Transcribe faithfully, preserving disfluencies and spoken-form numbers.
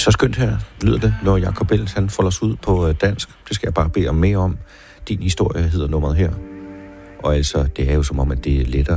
Så skønt her lyder det, når Jacob Ellis, han folder sig ud på dansk. Det skal jeg bare bede om mere om. Din historie hedder nummeret her. Og altså, det er jo som om, at det er lettere